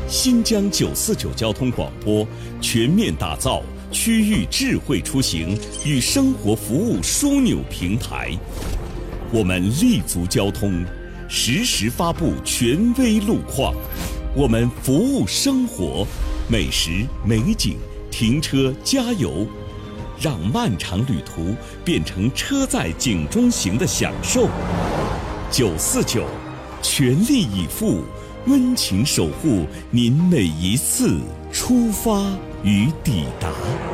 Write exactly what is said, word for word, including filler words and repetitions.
新疆九四九交通广播全面打造区域智慧出行与生活服务枢纽平台。我们立足交通，实时发布权威路况。我们服务生活，美食、美景、停车、加油，让漫长旅途变成车载景中行的享受。九四九，全力以赴，温情守护您每一次出发与抵达。